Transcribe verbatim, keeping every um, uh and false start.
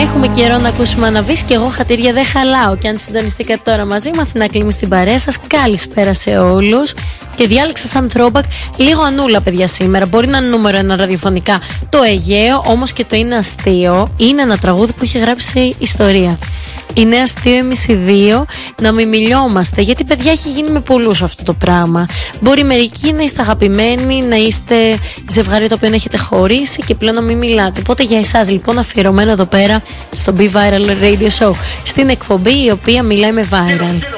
Έχουμε καιρό να ακούσουμε Αναβίς και εγώ χατήρια δεν χαλάω. Και αν συντονιστήκατε τώρα μαζί μου, Αθηνά Κλίμη στην παρέα σας. Καλησπέρα σε όλους. Και διάλεξα σαν throwback λίγο Ανούλα, παιδιά, σήμερα. Μπορεί να είναι νούμερο ένα ραδιοφωνικά το Αιγαίο, όμως και το είναι αστείο. Είναι ένα τραγούδι που έχει γράψει ιστορία. Είναι αστείο εμείς οι δύο να μην μιλιόμαστε, γιατί παιδιά έχει γίνει με πολλούς αυτό το πράγμα. Μπορεί μερικοί να είστε αγαπημένοι, να είστε ζευγάρι το οποίο έχετε χωρίσει και πλέον να μην μιλάτε. Οπότε για εσάς λοιπόν αφιερωμένο εδώ πέρα στο Be Viral Radio Show, στην εκπομπή η οποία μιλάει με viral.